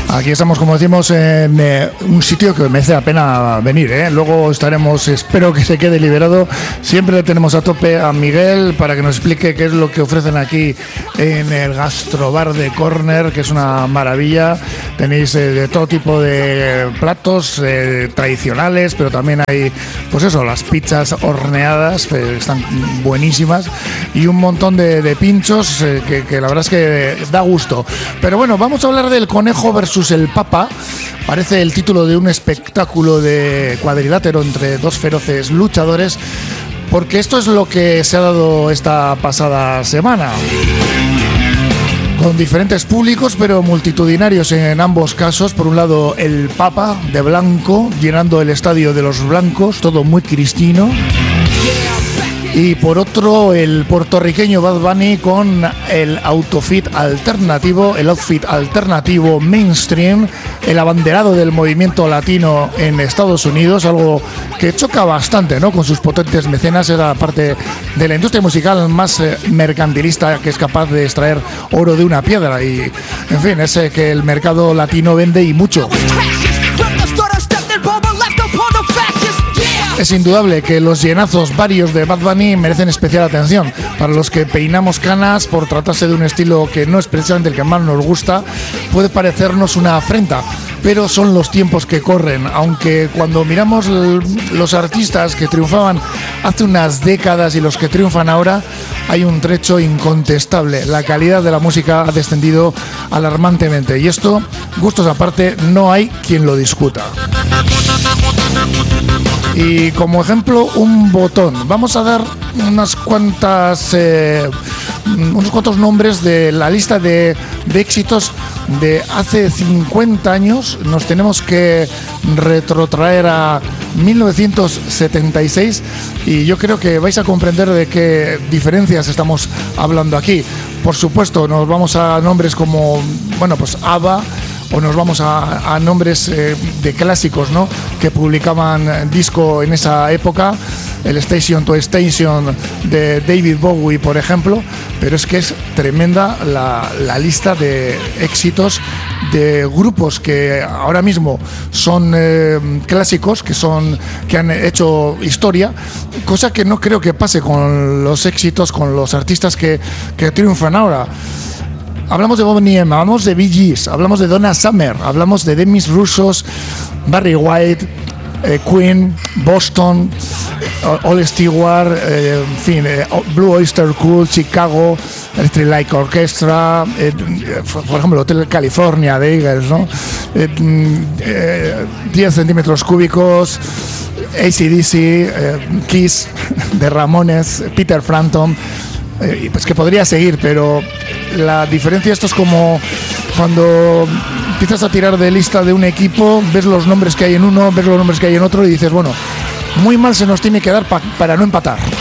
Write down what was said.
Aquí estamos, como decimos, en un sitio que merece la pena venir, ¿eh? Luego estaremos, espero que se quede liberado. Siempre le tenemos a tope a Miguel para que nos explique qué es lo que ofrecen aquí en el Gastrobar de Corner, que es una maravilla. Tenéis de todo tipo de platos tradicionales, pero también hay, pues eso, las pizzas horneadas, que están buenísimas, y un montón de pinchos que la verdad es que da gusto. Pero bueno, vamos a hablar del Conejo versus el Papa. Parece el título de un espectáculo de cuadrilátero entre dos feroces luchadores, porque esto es lo que se ha dado esta pasada semana, con diferentes públicos pero multitudinarios en ambos casos. Por un lado, el Papa de blanco llenando el estadio de los blancos, todo muy cristino, y por otro el puertorriqueño Bad Bunny con el outfit alternativo mainstream, el abanderado del movimiento latino en Estados Unidos, algo que choca bastante, ¿no?, con sus potentes mecenas. Era parte de la industria musical más mercantilista que es capaz de extraer oro de una piedra, y en fin, es que el mercado latino vende y mucho. Es indudable que los llenazos varios de Bad Bunny merecen especial atención. Para los que peinamos canas, por tratarse de un estilo que no es precisamente el que más nos gusta, puede parecernos una afrenta, pero son los tiempos que corren. Aunque cuando miramos los artistas que triunfaban hace unas décadas y los que triunfan ahora, hay un trecho incontestable. La calidad de la música ha descendido alarmantemente, y esto, gustos aparte, no hay quien lo discuta. Y como ejemplo, un botón. Vamos a dar unos cuantos nombres de la lista de éxitos de hace 50 años. Nos tenemos que retrotraer a 1976 y yo creo que vais a comprender de qué diferencias estamos hablando aquí. Por supuesto, nos vamos a nombres como, bueno, pues ABBA, o nos vamos a nombres de clásicos, ¿no?, que publicaban disco en esa época, el Station to Station de David Bowie, por ejemplo. Pero es que es tremenda la lista de éxitos de grupos que ahora mismo son clásicos, que han hecho historia, cosa que no creo que pase con los éxitos, con los artistas que triunfan ahora. Hablamos de Bonnie M, hablamos de Bee Gees, hablamos de Donna Summer, hablamos de Demis Roussos, Barry White, Queen, Boston, All Stewart, en fin, Blue Oyster Cult, Chicago, Electric Light Orchestra, por ejemplo, Hotel California de Eagles, ¿no? 10 centímetros cúbicos, AC/DC, Kiss de Ramones, Peter Frampton. Pues que podría seguir, pero la diferencia, esto es como cuando empiezas a tirar de lista de un equipo, ves los nombres que hay en uno, ves los nombres que hay en otro y dices, bueno, muy mal se nos tiene que dar para no empatar.